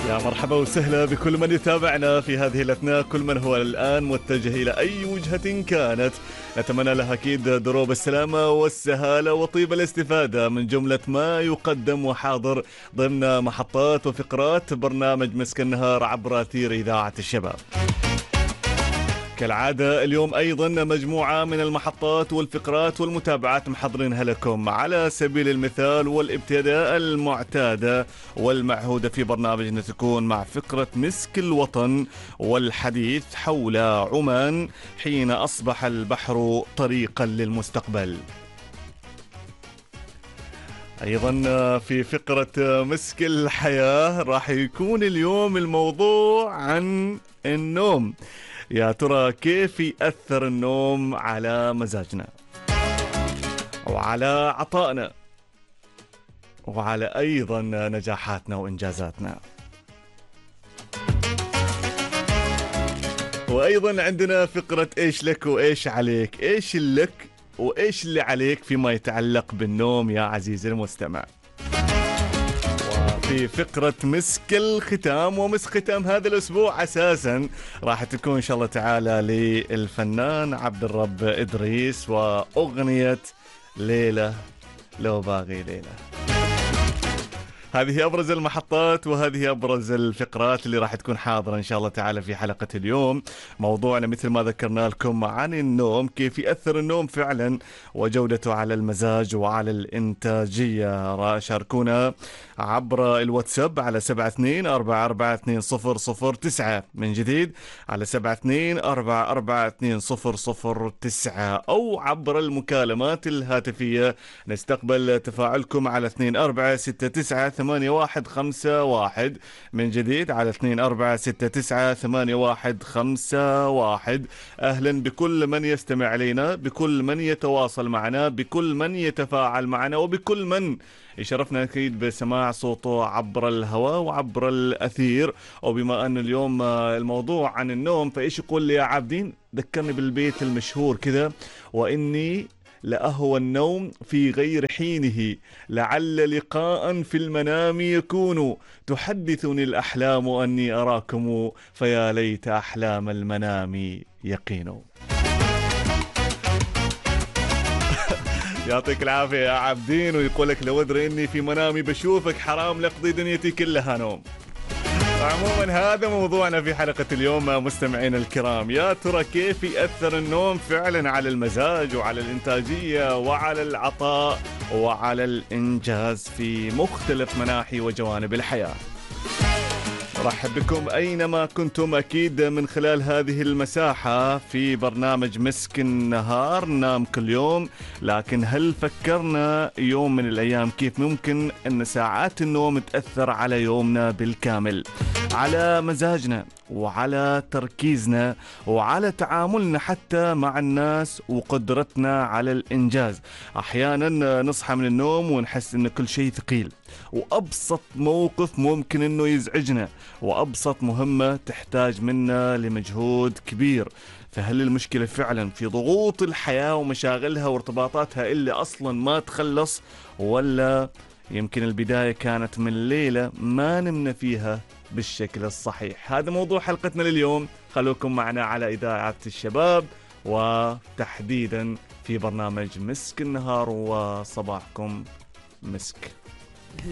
يا مرحبا وسهلا بكل من يتابعنا في هذه الأثناء، كل من هو الآن متجه إلى أي وجهة كانت. نتمنى له أكيد دروب السلامة والسهالة وطيب الاستفادة من جملة ما يقدم وحاضر ضمن محطات وفقرات برنامج مسك النهار عبر أثير إذاعة الشباب. كالعادة اليوم أيضا مجموعة من المحطات والفقرات والمتابعات محضرينها لكم على سبيل المثال والابتداء المعتادة والمعهودة في برنامجنا تكون مع فقرة مسك الوطن والحديث حول عمان حين أصبح البحر طريقا للمستقبل. أيضا في فقرة مسك الحياة راح يكون اليوم الموضوع عن النوم. يا ترى كيف يأثر النوم على مزاجنا وعلى عطائنا وعلى أيضا نجاحاتنا وإنجازاتنا. وأيضا عندنا فقرة إيش لك وإيش عليك، إيش لك وإيش اللي عليك فيما يتعلق بالنوم يا عزيزي المستمع. في فقرة مسك الختام، ومسك ختام هذا الأسبوع أساسا راح تكون إن شاء الله تعالى للفنان عبد الرب إدريس وأغنية ليلة لو باغي ليلة. هذه أبرز المحطات وهذه أبرز الفقرات اللي راح تكون حاضرة إن شاء الله تعالى في حلقة اليوم. موضوعنا مثل ما ذكرنا لكم عن النوم، كيف يأثر النوم فعلا وجودته على المزاج وعلى الإنتاجية. شاركونا عبر الواتساب على 72442009 من جديد على 72442009 أو عبر المكالمات الهاتفية. نستقبل تفاعلكم على 24698151 من جديد على 24698151. أهلا بكل من يستمع إلينا، بكل من يتواصل معنا، بكل من يتفاعل معنا، وبكل من يشرفنا أكيد بسماع صوته عبر الهواء وعبر الأثير. وبما أن اليوم الموضوع عن النوم، فإيش يقول لي يا عابدين؟ ذكرني بالبيت المشهور كذا: وإني لأهوى النوم في غير حينه، لعل لقاء في المنام يكون، تحدثني الأحلام أني أراكم، فيا ليت أحلام المنام يقين. يعطيك العافية يا عابدين، ويقولك لو أدري إني في منامي بشوفك حرام لقضي دنيتي كلها نوم. عموما هذا موضوعنا في حلقة اليوم مستمعين الكرام. يا ترى كيف يأثر النوم فعلا على المزاج وعلى الإنتاجية وعلى العطاء وعلى الإنجاز في مختلف مناحي وجوانب الحياة؟ رحب بكم أينما كنتم أكيد من خلال هذه المساحة في برنامج مسك النهار. نام كل يوم، لكن هل فكرنا يوم من الأيام كيف ممكن أن ساعات النوم تأثر على يومنا بالكامل، على مزاجنا وعلى تركيزنا وعلى تعاملنا حتى مع الناس وقدرتنا على الإنجاز؟ أحيانا نصحى من النوم ونحس أن كل شيء ثقيل، وأبسط موقف ممكن أنه يزعجنا، وأبسط مهمة تحتاج منا لمجهود كبير. فهل المشكلة فعلا في ضغوط الحياة ومشاغلها وارتباطاتها اللي أصلا ما تخلص، ولا يمكن البداية كانت من ليلة ما نمنا فيها بالشكل الصحيح؟ هذا موضوع حلقتنا لليوم. خلوكم معنا على إذاعة الشباب، وتحديدا في برنامج مسك النهار، وصباحكم مسك.